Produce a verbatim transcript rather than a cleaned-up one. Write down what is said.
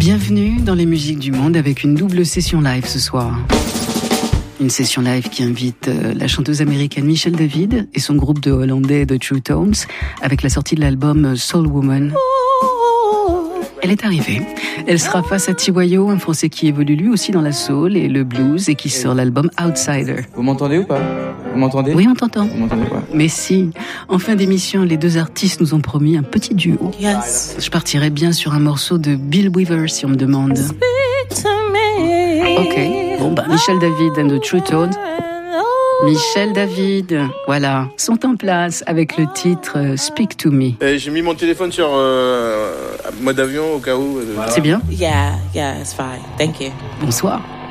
Bienvenue dans les musiques du monde avec une double session live ce soir. Une session live qui invite la chanteuse américaine Michelle David et son groupe de hollandais The True Tones avec la sortie de l'album Soul Woman. Elle est arrivée. Elle sera face à Tiwayo, un Français qui évolue lui aussi dans la soul et le blues et qui sort l'album Outsider. Vous m'entendez ou pas? Vous m'entendez? Oui, on t'entend. Vous m'entendez pas? Mais si. En fin d'émission, les deux artistes nous ont promis un petit duo. Yes. Je partirai bien sur un morceau de Bill Weaver si on me demande. Ok. Bon bah, Michelle David and the True Tones. Michelle David, voilà, sont en place avec le titre euh, Speak to Me. Et j'ai mis mon téléphone sur euh, mode avion au cas où. Euh... C'est bien? Yeah, yeah, it's fine. Thank you. Bonsoir.